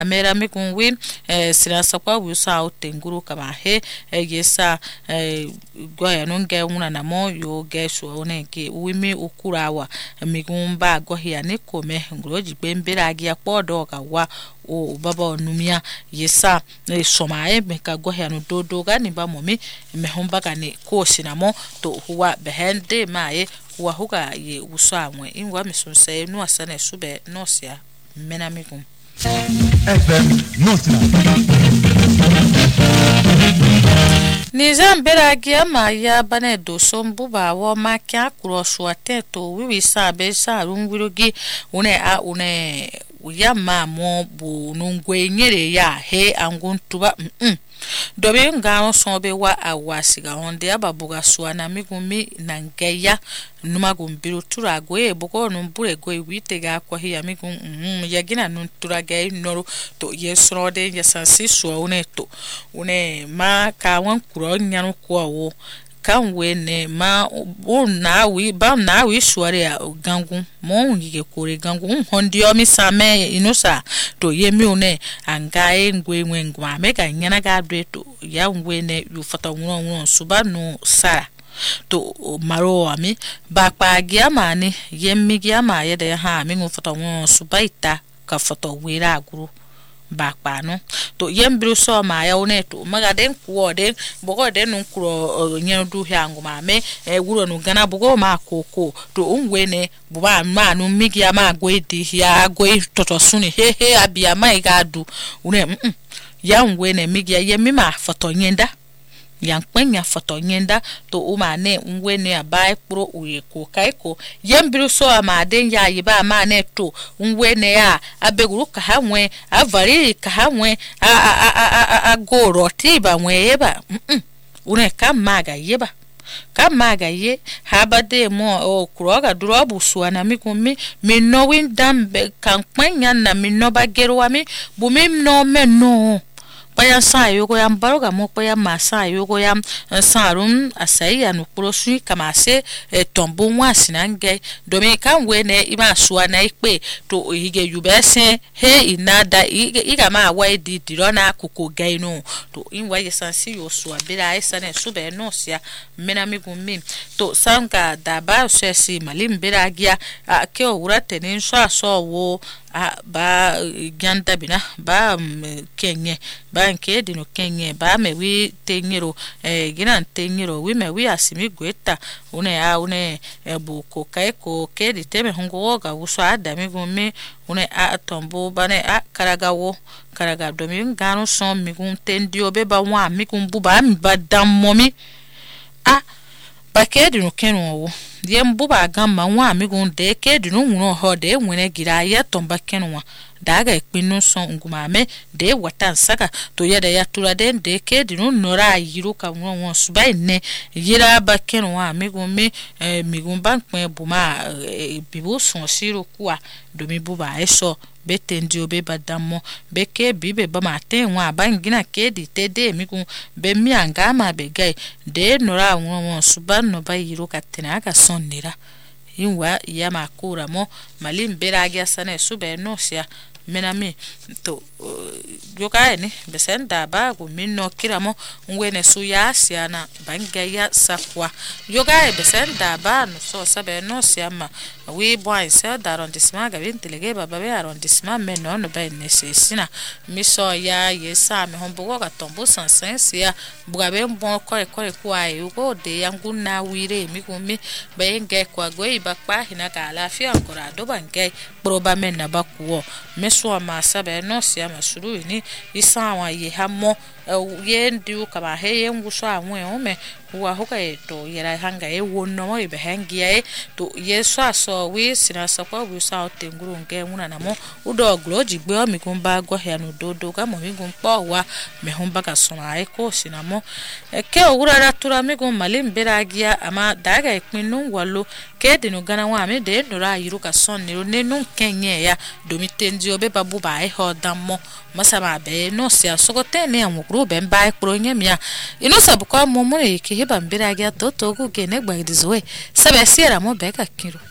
mera mi kunwi sira sakwa wusa otenguru kama he yesa goya nonge una na mo yo gesho oneke wimi ukurawa migumba gohia ne kome ngroji bembera agia podo ka wa o baba onumia yesa somae meka gohia no dodo ga ni ba momi mehomba ka ne kosi na mo to huwa behende mae huwa huga ye wusa amwe inwa misunse no asane sube nosia mena migum FM Notna Nizambera giama ya bane do sombuba wa makia kurosho ateto wiwi sabe sa rungurugi une yama mo bu nungwe nyere ya he anguntuba dobe ngano sobe wa awasiga onde ababuga suana migumi nangeya numagumbiru turagwe boko numbure gwe witega kwa hiya migun yagina nunturage noru to yesrode yasansi suoneto une ma kawan kuro nyanu kwa kan wene ma na wi suare gangu mo ngige kore gangu hondio mi same inusa to yemi one angae ngwe ngwa mega nyana ga breto ya ngwene yu fata nwo suba no sara to maro ami bakpa giamani yemi giama yede ha mi ngufata nwo suba ita ka foto wira aguru bakpa no to yembru so ma ya oneto magaden kuode bogo den nkuro nyendu hyangu mame wuro no gana bogo ma koko to ungwene buba ma no migia ma gwedi ya gwe toto suni he abia mai gadu une ya ungwene migia yemi ma foto nyenda yankpenya foto nyenda to umane ngwene abai pro uyeko kaiko yembru so amaden ya yiba amane to ngwene ya abeguru ka hanwe avari ka hanwe agoro tiba mweba une kamaga yeba kamaga ye habade mo o kuroga durobu suana mikumi minno windambe kankpenya na minno bageru ami bumi no meno paya sa yogo yam baroga mo paya masa yogo yam sarum asai anu prosu kamase tombo nwasi nange domika wene ima suwa na ikpe to hige yubese he inada iga ma wa di dirona kuko gaino to inwa yesansi yo suwa bira esane sube no sia mena migumi to sanga daba sesi malim bira gia ke urate ni so wo ba ganda bina ba kenye ba nke dino kenye ba me wi tenyero ginan tenyero wi me wi asimi gweta une bu ko kai ko ke di teme hongo ga uso adami gumi une tombo bane karaga domi ngano son mi gun tendio be ba wa mi gun buba mi badam momi ba ke dino kenwo yembu ba gamma wa mi gun de ke dino wuno ho de nwene gira ya tomba kenwa daga ikpinu son ngumame de watan saka to yada ya tura den de ke dinu nora yiru ka won subai ne yira ba kenwa mi gun bank me buma bibu son siru kwa do mi buba eso betendi obe badamo beke bibe ba maten wa bangina ke di tede mi gun be mi anga ma be gai de nora won suban no ba yiru ka tena ka son nira inwa ya makura mo malim beragia sana sube no sia menami to yoka ni besenda ba go minno kiramo ngwene suya siana bangaya sakwa yoka besenda ba no so sabe no siama we boy se darondissement ga vintelege baba be arrondissement mais non ba nesesina miso ya yesa me hombo ga tombo sansensia bugabe bon kore kwa yugo de yangu na wire mi gumi benge kwa go ibakpa hinaka alafia nkora do bange proba men na bakuo meso ma sabe no siama suru ni isawa ye hamo ye ndu kama he ye nguso amwe ome wa hoka to yera hanga e wonno mo ibe hangia to yeso aso we sina sakwa bu sa otenguru nge nguna namo udo gloji gbe o mi kumba go he anu dodo ga mo mi gumpa wa me humba ka sona e ko sinamo ke ogura tura mi gum malim beragia ama daga ikpinu wallo ke dinu gana wa me de nora yiru ka son ni ne nun kenye ya do mi tendi obe babu ba e ho dammo masama be no sia sogote ne amukuru be mba e pro nyamia ino sabuko mo mo e ke heba beragia to gu gene gba idizwe sabe siera mo be ka kiro